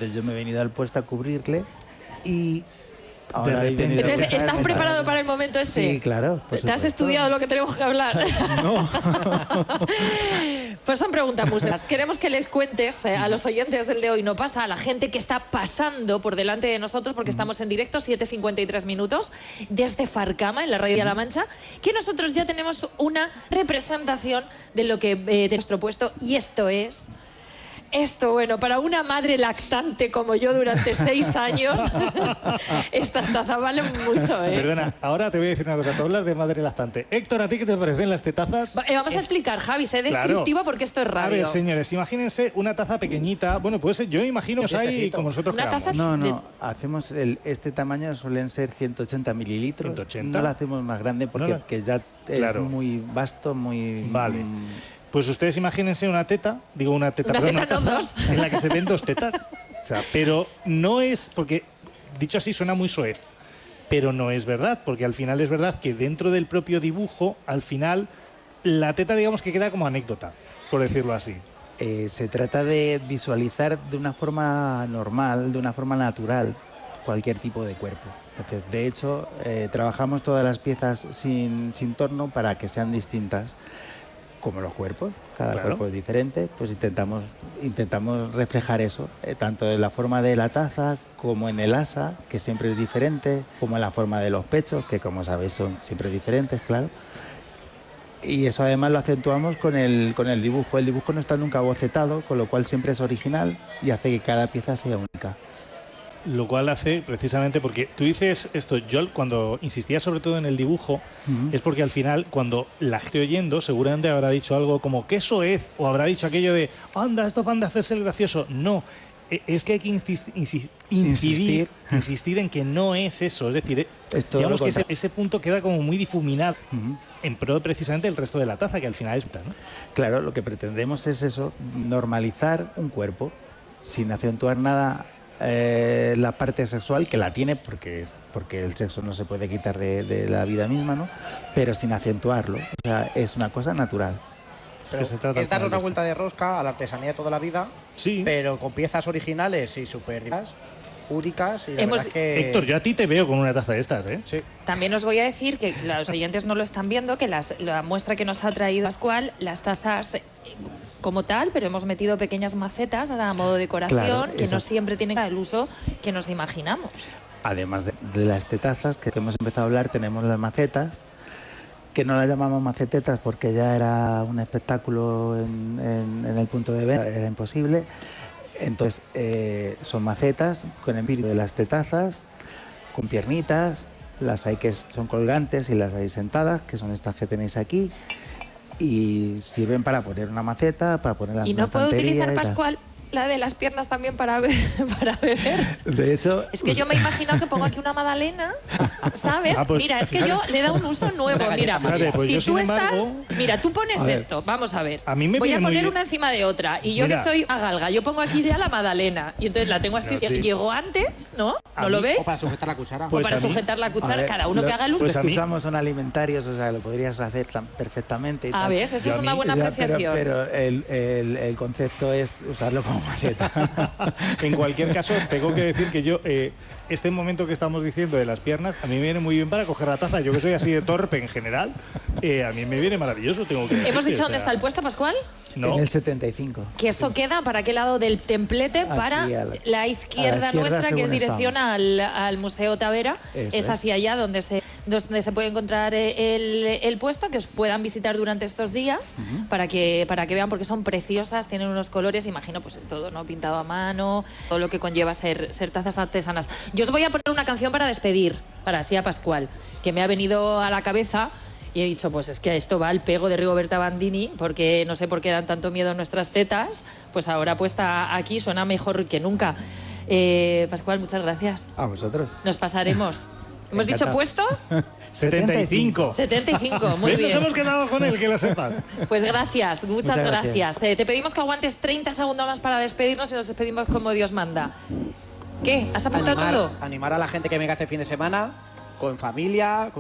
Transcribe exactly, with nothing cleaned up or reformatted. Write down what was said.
Entonces yo me he venido al puesto a cubrirle y... Ahora Entonces, ¿estás preparado para el momento ese? Sí, claro. ¿Te has estudiado lo que tenemos que hablar? No. Pues son preguntas musas. Queremos que les cuentes eh, a los oyentes del de Hoy No Pasa, a la gente que está pasando por delante de nosotros, porque estamos en directo, siete cincuenta y tres minutos, desde Farcama, en la Radio de La Mancha, que nosotros ya tenemos una representación de lo que eh, de nuestro puesto, y esto es... Esto, bueno, para una madre lactante como yo durante seis años, estas tazas valen mucho, ¿eh? Perdona, ahora te voy a decir una cosa. Tú hablas de madre lactante. Héctor, ¿a ti qué te parecen las tetazas? Va, eh, vamos es... a explicar, Javi, sé descriptivo claro. porque esto es radio. A ver, señores, imagínense una taza pequeñita. Bueno, pues yo me imagino que hay como nosotros una taza No, no, de... hacemos el, este tamaño suelen ser ciento ochenta mililitros. ¿ciento ochenta? No la hacemos más grande porque no la... que ya claro. es muy vasto, muy... Vale. Mmm... Pues ustedes imagínense una teta, digo una teta, una perdón, teta una taza, no dos. en la que se ven dos tetas. O sea, pero no es, porque dicho así suena muy soez, pero no es verdad, porque al final es verdad que dentro del propio dibujo, al final, la teta digamos que queda como anécdota, por decirlo así. Eh, se trata de visualizar de una forma normal, de una forma natural, cualquier tipo de cuerpo. Entonces, de hecho, eh, trabajamos todas las piezas sin, sin torno para que sean distintas. Como los cuerpos, cada claro. cuerpo es diferente, pues intentamos, intentamos reflejar eso, eh, tanto en la forma de la taza como en el asa, que siempre es diferente, como en la forma de los pechos, que como sabéis son siempre diferentes, claro. Y eso además lo acentuamos con el, con el dibujo. El dibujo no está nunca bocetado, con lo cual siempre es original y hace que cada pieza sea única. Lo cual hace precisamente porque tú dices esto, yo cuando insistía sobre todo en el dibujo, uh-huh. es porque al final cuando la gente oyendo seguramente habrá dicho algo como ¿qué soez? O habrá dicho aquello de anda, esto van a hacerse el gracioso. No, es que hay que insistir, insistir, insistir. insistir en que no es eso. Es decir, es digamos que ese, ese punto queda como muy difuminado uh-huh. en pro precisamente del resto de la taza, que al final es... ¿no? Claro, lo que pretendemos es eso, normalizar un cuerpo sin acentuar nada. Eh, la parte sexual, que la tiene porque, porque el sexo no se puede quitar de, de la vida misma, ¿no? Pero sin acentuarlo, o sea, es una cosa natural. Pero se trata es darle una vuelta de rosca a la artesanía de toda la vida, sí. pero con piezas originales y súper únicas. Y la Hemos... es que... Héctor, yo a ti te veo con una taza de estas, ¿eh? Sí. También os voy a decir que los oyentes no lo están viendo, que las, la muestra que nos ha traído Pascual, las tazas... como tal, pero hemos metido pequeñas macetas a modo de decoración, claro, que esas... no siempre tienen el uso que nos imaginamos. Además de, de las tetazas que hemos empezado a hablar, tenemos las macetas, que no las llamamos macetetas porque ya era un espectáculo en, en, en el punto de venta, era imposible. Entonces, eh, son macetas con el espíritu de las tetazas, con piernitas, las hay que son colgantes y las hay sentadas, que son estas que tenéis aquí. Y sirven para poner una maceta, para poner la ¿Y no puedo utilizar, Pascual, la de las piernas también para, be para beber? De hecho... Es que yo me he imaginado que pongo aquí una magdalena, ¿sabes? Ah, pues, mira, es que yo le he dado un uso nuevo. Mira, vale, pues si yo, tú embargo, estás... Mira, tú pones a esto, vamos a ver. A mí me Voy a poner muy... una encima de otra. Y yo mira. que soy a galga, yo pongo aquí ya la magdalena. Y entonces la tengo así. No, sí. Llegó antes, ¿no? ¿No lo veis? O para sujetar la cuchara. Pues o para sujetar la cuchara, ver, cada uno lo, que haga el uso. Pues a mí usamos son alimentarios, o sea, lo podrías hacer tan perfectamente. Y a ver, eso yo es una buena apreciación. Pero, pero el, el, el concepto es usarlo como maceta. En cualquier caso, tengo que decir que yo, eh, este momento que estamos diciendo de las piernas, a mí me viene muy bien para coger la taza. Yo que soy así de torpe en general, eh, a mí me viene maravilloso. Tengo que decir, ¿Hemos dicho o sea, dónde está el puesto, Pascual? No. En el setenta y cinco. Que eso sí. queda para qué lado del templete, aquí para la, la, izquierda la izquierda nuestra, que es dirección al, al Museo Tavera. Eso es hacia es. allá donde se, donde se puede encontrar el, el puesto, que os puedan visitar durante estos días, uh-huh. para, que, para que vean, porque son preciosas, tienen unos colores, imagino, pues todo, ¿no? Pintado a mano, todo lo que conlleva ser, ser tazas artesanas. Yo os voy a poner una canción para despedir, para así a Pascual, que me ha venido a la cabeza. Y he dicho, pues es que esto va al pego de Rigoberta Bandini, porque no sé por qué dan tanto miedo nuestras tetas, pues ahora puesta aquí suena mejor que nunca. Eh, Pascual, muchas gracias. A vosotros. Nos pasaremos. ¿Hemos dicho puesto? setenta y cinco. setenta y cinco, muy bien. Nos hemos quedado con él, que lo sepan. Pues gracias, muchas, muchas gracias. gracias. Eh, te pedimos que aguantes treinta segundos más para despedirnos y nos despedimos como Dios manda. ¿Qué? ¿Has apuntado animar, todo? Animar a la gente que venga este fin de semana, con familia, con